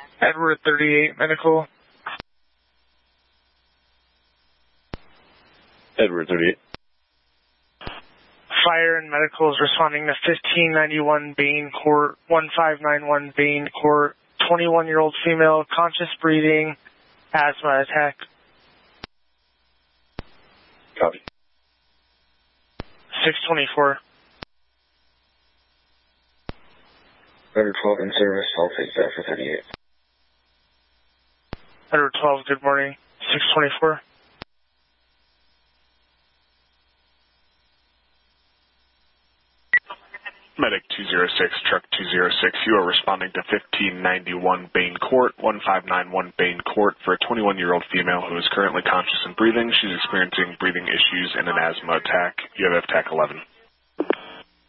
Edward 38 Medical. Edward 38. Fire and Medical is responding to 1591 Bain Court, 1591 Bain Court, 21-year-old female, conscious breathing, asthma attack. Copy. 624. Edward 12 in service, I'll take that for 38. Edward 12, good morning. 624. Medic 206, truck 206, you are responding to 1591 Bain Court, 1591 Bain Court for a 21-year-old female who is currently conscious and breathing. She's experiencing breathing issues and an asthma attack. You have FTAC 11.